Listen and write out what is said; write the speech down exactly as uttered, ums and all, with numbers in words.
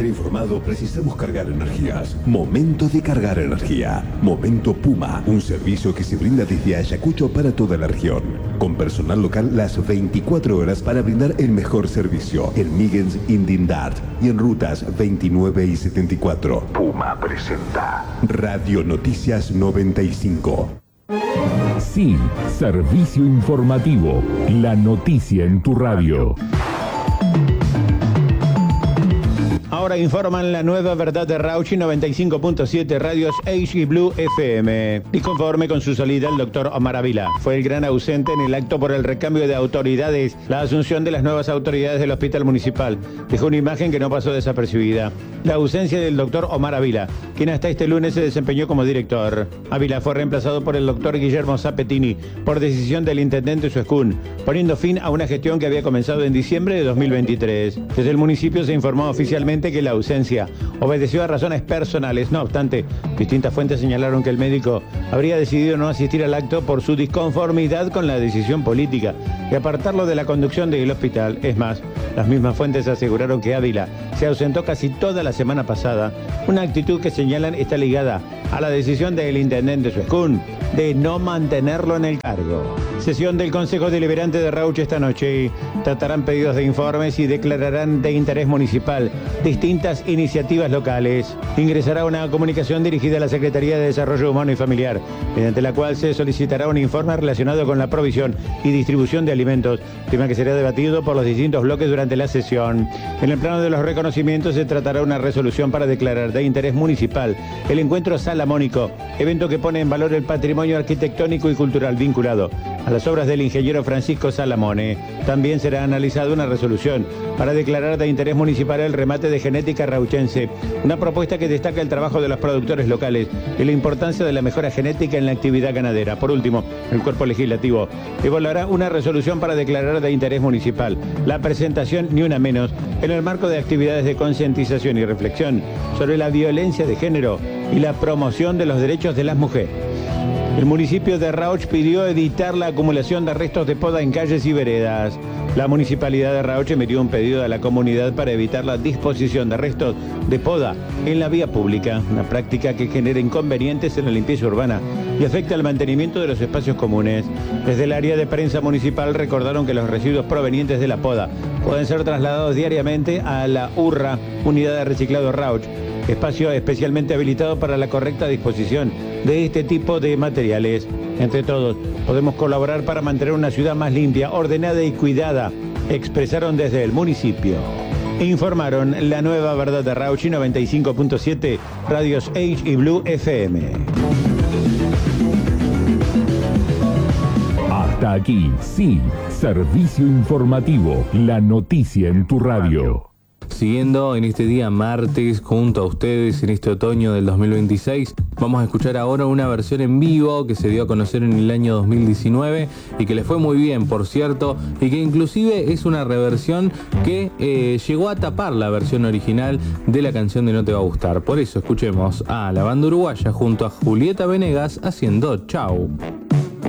estar informado precisamos cargar energías. Momento de cargar energía. Momento Puma, un servicio que se brinda desde Ayacucho para toda la región. Con personal local las veinticuatro horas para brindar el mejor servicio. En Migens Indindart y en rutas veintinueve y setenta y cuatro. Puma presenta Radio Noticias noventa y cinco. Sí, servicio informativo. La noticia en tu radio. Ahora informan la nueva verdad de Rauchi noventa y cinco punto siete Radios H y Blue F M. Disconforme con su salida, el doctor Omar Ávila fue el gran ausente en el acto por el recambio de autoridades. La asunción de las nuevas autoridades del Hospital Municipal dejó una imagen que no pasó desapercibida. La ausencia del doctor Omar Ávila, quien hasta este lunes se desempeñó como director. Ávila fue reemplazado por el doctor Guillermo Zapetini por decisión del intendente Suescún, poniendo fin a una gestión que había comenzado en diciembre de dos mil veintitrés. Desde el municipio se informó oficialmente que la ausencia obedeció a razones personales. No obstante, distintas fuentes señalaron que el médico habría decidido no asistir al acto por su disconformidad con la decisión política y apartarlo de la conducción del hospital. Es más, las mismas fuentes aseguraron que Ávila se ausentó casi toda la semana pasada, una actitud que señalan está ligada a la decisión del intendente Suescún de no mantenerlo en el cargo. Sesión del Consejo Deliberante de Rauchi esta noche. Tratarán pedidos de informes y declararán de interés municipal distintas iniciativas locales. Ingresará una comunicación dirigida a la Secretaría de Desarrollo Humano y Familiar, mediante la cual se solicitará un informe relacionado con la provisión y distribución de alimentos, tema que será debatido por los distintos bloques durante la sesión. En el plano de los reconocimientos se tratará una resolución para declarar de interés municipal el encuentro salamónico, evento que pone en valor el patrimonio arquitectónico y cultural vinculado a las obras del ingeniero Francisco Salamone. También será analizada una resolución para declarar de interés municipal el remate de genética rauchense, una propuesta que destaca el trabajo de los productores locales y la importancia de la mejora genética en la actividad ganadera. Por último, el Cuerpo Legislativo evaluará una resolución para declarar de interés municipal la presentación, ni una menos, en el marco de actividades de concientización y reflexión sobre la violencia de género y la promoción de los derechos de las mujeres. El municipio de Rauch pidió evitar la acumulación de restos de poda en calles y veredas. La municipalidad de Rauch emitió un pedido a la comunidad para evitar la disposición de restos de poda en la vía pública, una práctica que genera inconvenientes en la limpieza urbana y afecta al mantenimiento de los espacios comunes. Desde el área de prensa municipal recordaron que los residuos provenientes de la poda pueden ser trasladados diariamente a la URRA, Unidad de Reciclado Rauch, espacio especialmente habilitado para la correcta disposición de este tipo de materiales. Entre todos, podemos colaborar para mantener una ciudad más limpia, ordenada y cuidada, expresaron desde el municipio. Informaron la nueva verdad de Rauchi noventa y cinco punto siete, Radios H y Blue F M. Hasta aquí, sí, servicio informativo, la noticia en tu radio. Siguiendo en este día martes junto a ustedes en este otoño del dos mil veintiséis, vamos a escuchar ahora una versión en vivo que se dio a conocer en el año dos mil diecinueve y que le fue muy bien, por cierto, y que inclusive es una reversión que eh, llegó a tapar la versión original de la canción de No Te Va a Gustar. Por eso escuchemos a la banda uruguaya junto a Julieta Venegas haciendo Chau.